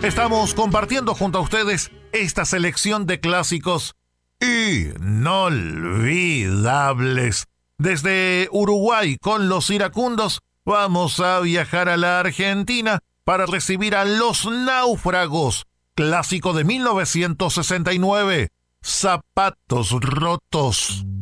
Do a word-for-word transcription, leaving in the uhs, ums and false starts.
Estamos compartiendo junto a ustedes esta selección de clásicos inolvidables. Desde Uruguay con los iracundos vamos a viajar a la Argentina para recibir a Los Náufragos, clásico de mil novecientos sesenta y nueve, Zapatos Rotos.